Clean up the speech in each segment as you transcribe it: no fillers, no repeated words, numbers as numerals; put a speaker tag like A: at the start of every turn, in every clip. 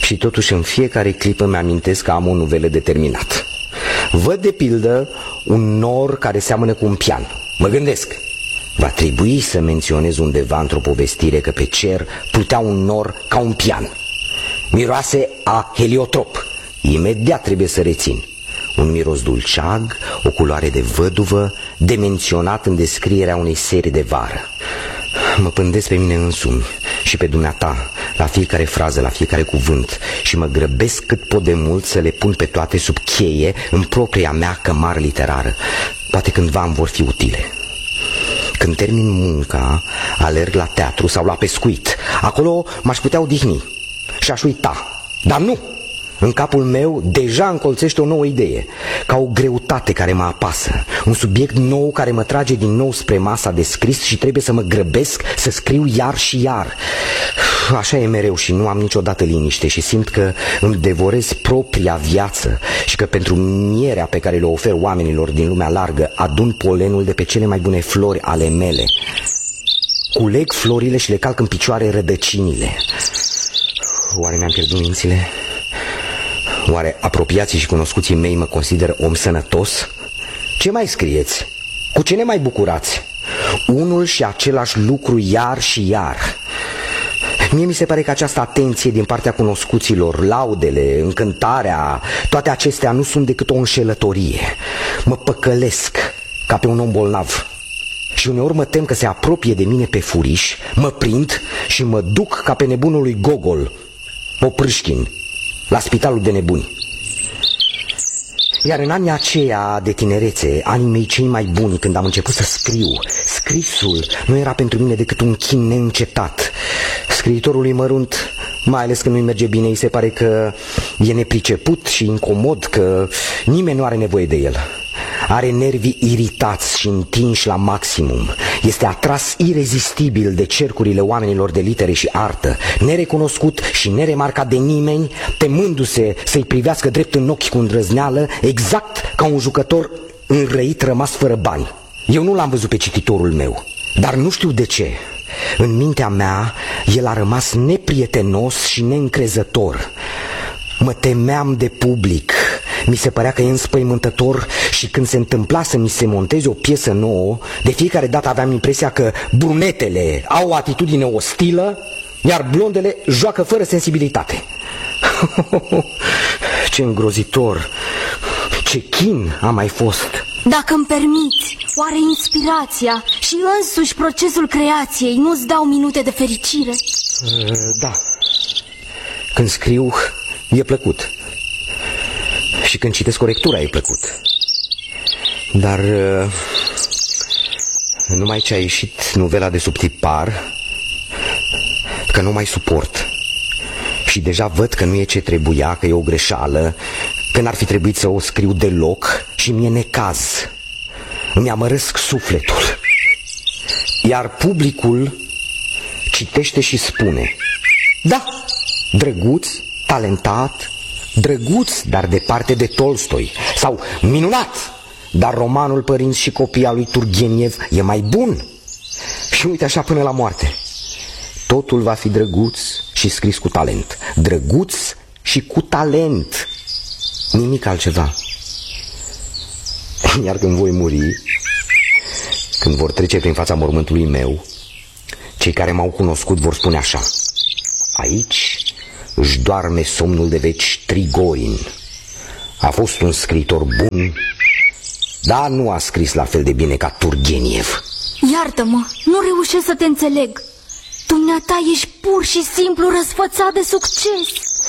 A: Și totuși în fiecare clipă mi-amintesc că am o nuvelă determinată. Văd de pildă un nor care seamănă cu un pian. Mă gândesc, va trebui să menționez undeva într-o povestire că pe cer plutea un nor ca un pian. Miroase a heliotrop. Imediat trebuie să rețin. Un miros dulceag, o culoare de văduvă, de menționat în descrierea unei serii de vară. Mă pândesc pe mine însumi și pe dumneata, la fiecare frază, la fiecare cuvânt, și mă grăbesc cât pot de mult să le pun pe toate sub cheie în propria mea cămară literară. Poate cândva îmi vor fi utile. Când termin munca, alerg la teatru sau la pescuit. Acolo m-aș putea odihni și aș uita. Dar nu! În capul meu deja încolțește o nouă idee, ca o greutate care mă apasă, un subiect nou care mă trage din nou spre masa de scris și trebuie să mă grăbesc să scriu iar și iar. Așa e mereu și nu am niciodată liniște și simt că îmi devorez propria viață și că pentru mierea pe care le ofer oamenilor din lumea largă adun polenul de pe cele mai bune flori ale mele. Culeg florile și le calc în picioare rădăcinile. Oare mi-am pierdut mințile? Oare apropiații și cunoscuții mei mă consideră om sănătos? Ce mai scrieți? Cu ce ne mai bucurați? Unul și același lucru iar și iar. Mie mi se pare că această atenție din partea cunoscuților, laudele, încântarea, toate acestea nu sunt decât o înșelătorie. Mă păcălesc ca pe un om bolnav. Și uneori mă tem că se apropie de mine pe furiș, mă prind și mă duc ca pe nebunul lui Gogol, Oprâșchin, la spitalul de nebuni. Iar în anii aceia de tinerețe, anii mei cei mai buni, când am început să scriu, scrisul nu era pentru mine decât un chin neîncetat. Scriitorului mărunt, mai ales când nu-i merge bine, îi se pare că e nepriceput și incomod, că nimeni nu are nevoie de el. Are nervii iritați și întinși la maximum. Este atras irezistibil de cercurile oamenilor de litere și artă, nerecunoscut și neremarcat de nimeni, temându-se să-i privească drept în ochi cu îndrăzneală, exact ca un jucător înrăit rămas fără bani. Eu nu l-am văzut pe cititorul meu, dar nu știu de ce. În mintea mea, el a rămas neprietenos și neîncrezător. Mă temeam de public. Mi se părea că e înspăimântător și când se întâmpla să mi se monteze o piesă nouă, de fiecare dată aveam impresia că brunetele au o atitudine ostilă, iar blondele joacă fără sensibilitate. Ce îngrozitor, ce chin a mai fost.
B: Dacă îmi permiți, oare inspirația și însuși procesul creației nu-ți dau minute de fericire?
A: Da. Când scriu, e plăcut. Și când citesc corectura, e plăcut. Dar numai ce a ieșit novela de sub tipar, că nu mai suport. Și deja văd că nu e ce trebuia, că e o greșeală, că n-ar fi trebuit să o scriu deloc și mi-e necaz. Îmi amărăsc sufletul. Iar publicul citește și spune: da, drăguț, talentat, drăguț, dar departe de Tolstoi. Sau minunat, dar romanul Părinți și copii al lui Turgeniev e mai bun. Și uite așa până la moarte. Totul va fi drăguț și scris cu talent. Drăguț și cu talent. Nimic altceva. Iar când voi muri, când vor trece prin fața mormântului meu, cei care m-au cunoscut vor spune așa: aici își doarme somnul de veci Trigorin. A fost un scriitor bun, dar nu a scris la fel de bine ca Turgeniev.
B: Iartă-mă, nu reușesc să te înțeleg. Dumneata ești pur și simplu răsfățat de succes.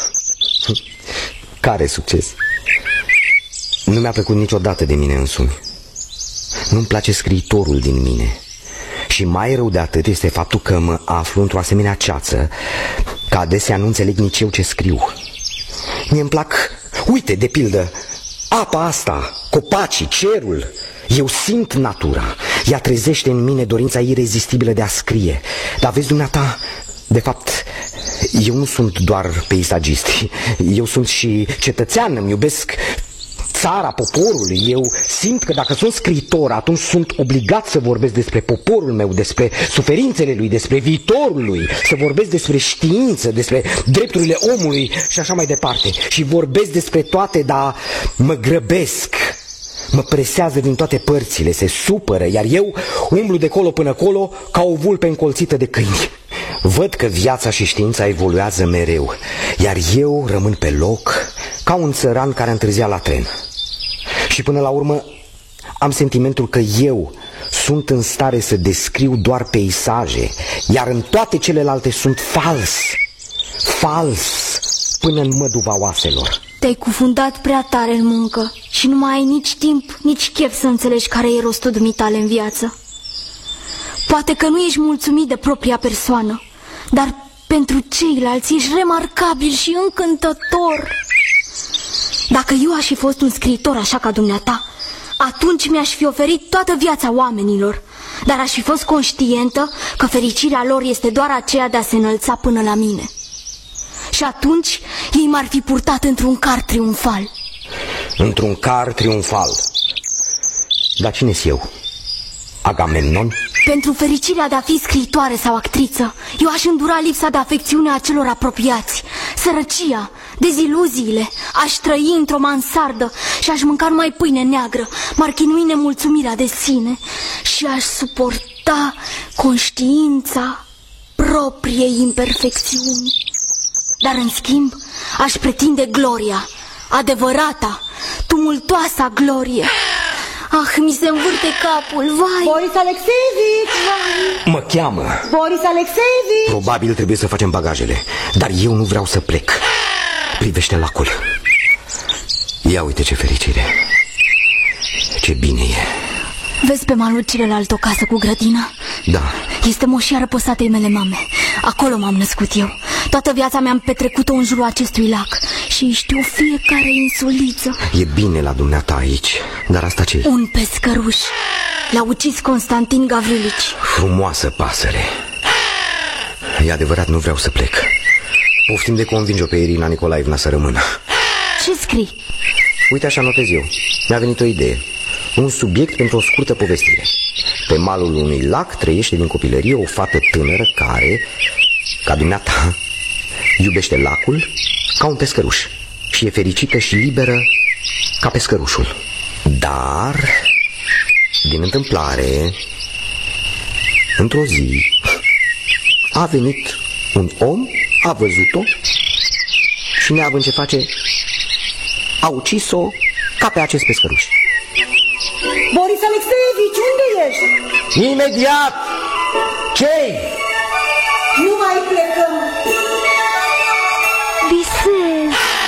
A: Care succes? Nu mi-a plăcut niciodată de mine însumi. Nu-mi place scriitorul din mine. Și mai rău de atât este faptul că mă aflu într-o asemenea ceață, că adesea nu înțeleg nici eu ce scriu. Mie-mi plac, uite, de pildă, apa asta, copacii, cerul. Eu simt natura. Ea trezește în mine dorința irezistibilă de a scrie. Dar vezi, dumneata, de fapt, eu nu sunt doar peisagist. Eu sunt și cetățean, îmi iubesc țara poporului. Eu simt că dacă sunt scriitor, atunci sunt obligat să vorbesc despre poporul meu, despre suferințele lui, despre viitorul lui, să vorbesc despre știință, despre drepturile omului și așa mai departe. Și vorbesc despre toate, dar mă grăbesc, mă presează din toate părțile, se supără, iar eu umblu de colo până colo ca o vulpe încolțită de câini. Văd că viața și știința evoluează mereu, iar eu rămân pe loc ca un țăran care a întârziat la tren. Și până la urmă am sentimentul că eu sunt în stare să descriu doar peisaje, iar în toate celelalte sunt fals, până în măduva oaselor.
B: Te-ai cufundat prea tare în muncă și nu mai ai nici timp, nici chef să înțelegi care e rostul dumitale în viață. Poate că nu ești mulțumit de propria persoană, dar pentru ceilalți ești remarcabil și încântător. Dacă eu aș fi fost un scriitor așa ca dumneata, atunci mi-aș fi oferit toată viața oamenilor, dar aș fi fost conștientă că fericirea lor este doar aceea de a se înălța până la mine. Și atunci ei m-ar fi purtat într-un car triumfal.
A: Într-un car triumfal? Dar cine-s eu? Agamemnon?
B: Pentru fericirea de a fi scriitoare sau actriță, eu aș îndura lipsa de afecțiune a celor apropiați, sărăcia, deziluziile, aș trăi într-o mansardă și aș mânca numai pâine neagră, m-ar chinui nemulțumirea de sine și aș suporta conștiința propriei imperfecțiuni. Dar în schimb aș pretinde gloria, adevărata, tumultoasa glorie. Ah, mi se învârte capul, vai!
C: Boris Alexeevici! Vai!
A: Mă cheamă!
C: Boris Alexeevici!
A: Probabil trebuie să facem bagajele, dar eu nu vreau să plec. Privește lacul. Ia uite ce fericire. Ce bine e.
B: Vezi pe malul celălalt o casă cu grădină?
A: Da.
B: Este moșia răposatei mele mame. Acolo m-am născut eu. Toată viața mi-am petrecut-o în jurul acestui lac și știu fiecare insuliță.
A: E bine la dumneata aici, dar asta ce e?
B: Un pescăruș. L-a ucis Constantin Gavrilici.
A: Frumoasă pasăre. E adevărat, nu vreau să plec. Poftim de convinge-o pe Irina Nicolaevna să rămână.
B: Ce scrii?
A: Uite, așa notez eu. Mi-a venit o idee. Un subiect pentru o scurtă povestire. Pe malul unui lac trăiește din copilărie o fată tânără care, ca dumneata, iubește lacul ca un pescăruș și e fericită și liberă ca pescărușul. Dar, din întâmplare, într-o zi, a venit un om, a văzut-o și neavând ce face, a ucis-o ca pe acest pescăruș.
C: Boris Alexeevici, unde ești?
A: Imediat! Ce-i?
C: Nu mai plecăm